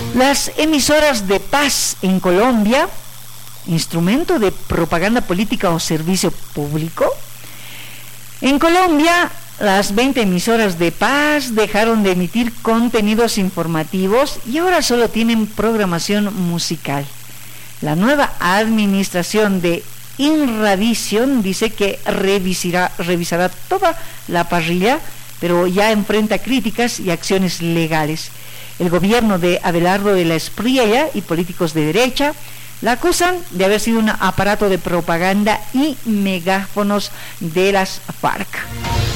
Las emisoras de paz en Colombia, instrumento de propaganda política o servicio público. En Colombia, las 20 emisoras de paz dejaron de emitir contenidos informativos y ahora solo tienen programación musical. La nueva administración de Inravisión dice que revisará toda la parrilla, pero ya enfrenta críticas y acciones legales. El gobierno de Abelardo de la Espriella y políticos de derecha la acusan de haber sido un aparato de propaganda y megáfonos de las FARC.